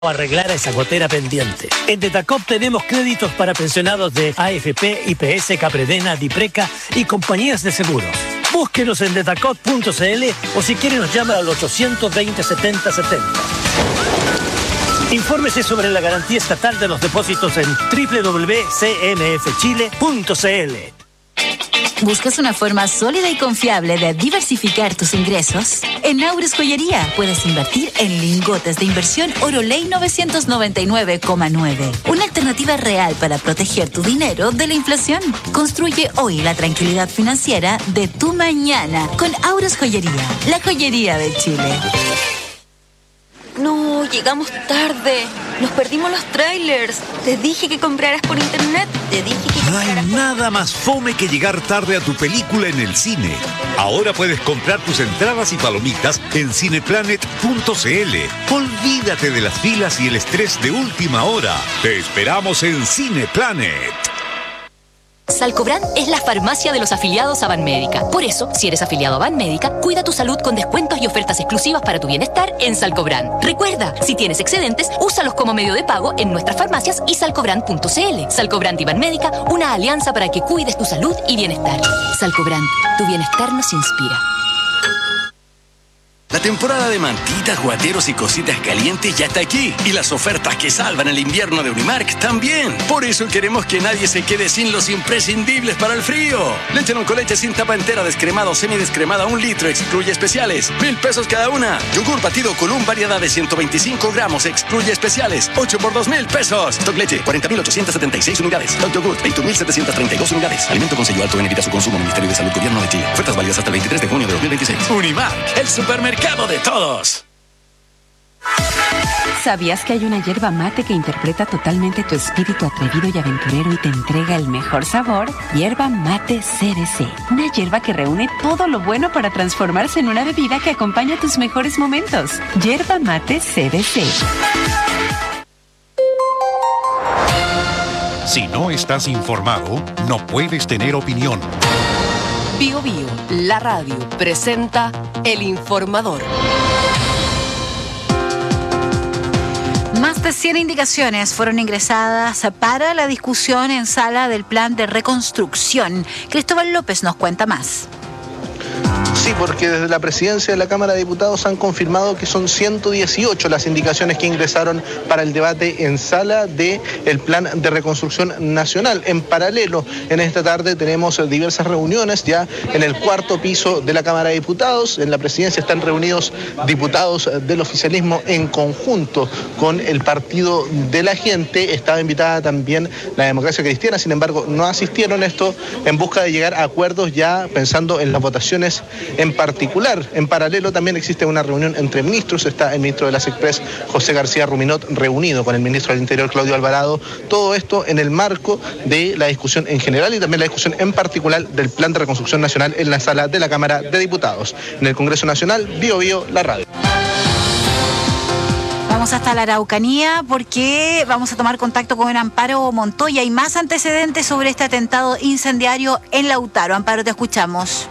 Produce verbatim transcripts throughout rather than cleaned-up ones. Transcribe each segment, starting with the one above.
arreglar a esa gotera pendiente. En Detacop tenemos créditos para pensionados de A F P, I P S, Capredena, Dipreca y compañías de seguros. Búsquenos en detacop punto c l o si quiere nos llama al ochocientos veinte, setenta setenta. Infórmese sobre la garantía estatal de los depósitos en doble u doble u doble u punto c m f chile punto c l. ¿Buscas una forma sólida y confiable de diversificar tus ingresos? En Aures Joyería puedes invertir en lingotes de inversión Oroley novecientos noventa y nueve coma nueve. Una alternativa real para proteger tu dinero de la inflación. Construye hoy la tranquilidad financiera de tu mañana con Aures Joyería, la joyería de Chile. No, llegamos tarde. Nos perdimos los trailers. Te dije que compraras por internet. Te dije que No hay nada más fome que llegar tarde a tu película en el cine. Ahora puedes comprar tus entradas y palomitas en cineplanet punto c l. Olvídate de las filas y el estrés de última hora. Te esperamos en Cineplanet. Salcobran es la farmacia de los afiliados a Banmédica. Por eso, si eres afiliado a Banmédica, cuida tu salud con descuentos y ofertas exclusivas para tu bienestar en Salcobran. Recuerda, si tienes excedentes, úsalos como medio de pago en nuestras farmacias y salcobran punto c l. Salcobran y Banmédica, una alianza para que cuides tu salud y bienestar. Salcobran, tu bienestar nos inspira. La temporada de mantitas, guateros y cositas calientes ya está aquí. Y las ofertas que salvan el invierno de Unimark también. Por eso queremos que nadie se quede sin los imprescindibles para el frío. Leche con leche sin tapa entera, descremado o semidescremada, un litro, excluye especiales. Mil pesos cada una. Yogur batido Column, variedad de ciento veinticinco gramos, excluye especiales. Ocho por dos mil pesos. Stock leche, cuarenta mil ochocientos setenta y seis unidades. Stock yogur, veinte mil setecientos treinta y dos unidades. Alimento con sello alto en evita su consumo. Ministerio de Salud, Gobierno de Chile. Ofertas válidas hasta el veintitrés de junio de dos mil veintiséis. Unimark, el supermercado de todos. ¿Sabías que hay una yerba mate que interpreta totalmente tu espíritu atrevido y aventurero y te entrega el mejor sabor? Yerba mate C D C. Una yerba que reúne todo lo bueno para transformarse en una bebida que acompaña tus mejores momentos. Yerba mate C D C. Si no estás informado, no puedes tener opinión. Bio Bio, la radio, presenta El Informador. Más de cien indicaciones fueron ingresadas para la discusión en sala del plan de reconstrucción. Cristóbal López nos cuenta más. Sí, porque desde la presidencia de la Cámara de Diputados han confirmado que son ciento dieciocho las indicaciones que ingresaron para el debate en sala del Plan de Reconstrucción Nacional. En paralelo, en esta tarde tenemos diversas reuniones ya en el cuarto piso de la Cámara de Diputados. En la presidencia están reunidos diputados del oficialismo en conjunto con el Partido de la Gente. Estaba invitada también la Democracia Cristiana, sin embargo no asistieron. Esto en busca de llegar a acuerdos ya pensando en las votaciones en particular. En paralelo también existe una reunión entre ministros. Está el ministro de las Express, José García Ruminot, reunido con el ministro del Interior, Claudio Alvarado. Todo esto en el marco de la discusión en general y también la discusión en particular del Plan de Reconstrucción Nacional en la sala de la Cámara de Diputados. En el Congreso Nacional, Bio Bio, la radio. Vamos hasta la Araucanía porque vamos a tomar contacto con Amparo Montoya. Hay más antecedentes sobre este atentado incendiario en Lautaro. Amparo, te escuchamos.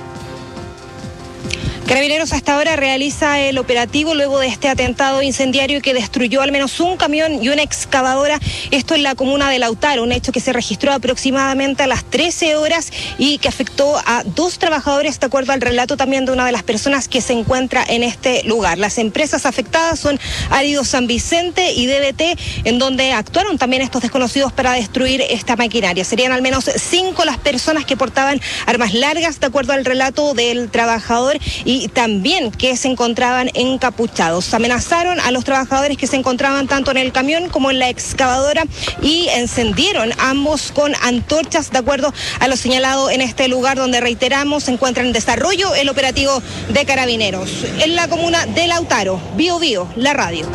Carabineros hasta ahora realiza el operativo luego de este atentado incendiario que destruyó al menos un camión y una excavadora. Esto en la comuna de Lautaro, un hecho que se registró aproximadamente a las trece horas y que afectó a dos trabajadores, de acuerdo al relato también de una de las personas que se encuentra en este lugar. Las empresas afectadas son Árido San Vicente y D B T, en donde actuaron también estos desconocidos para destruir esta maquinaria. Serían al menos cinco las personas que portaban armas largas, de acuerdo al relato del trabajador, y y también que se encontraban encapuchados. Amenazaron a los trabajadores que se encontraban tanto en el camión como en la excavadora y encendieron ambos con antorchas, de acuerdo a lo señalado en este lugar donde, reiteramos, se encuentra en desarrollo el operativo de Carabineros. En la comuna de Lautaro, Bio Bio, la radio.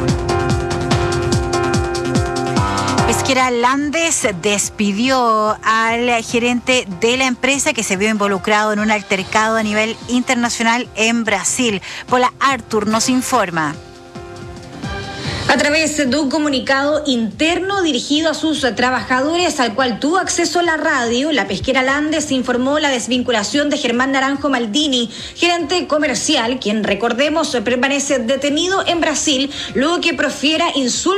Pesquera Landes despidió al gerente de la empresa que se vio involucrado en un altercado a nivel internacional en Brasil. Paula Artur nos informa. A través de un comunicado interno dirigido a sus trabajadores, al cual tuvo acceso la radio, la pesquera Landes informó la desvinculación de Germán Naranjo Maldini, gerente comercial, quien, recordemos, permanece detenido en Brasil luego que profiera insultos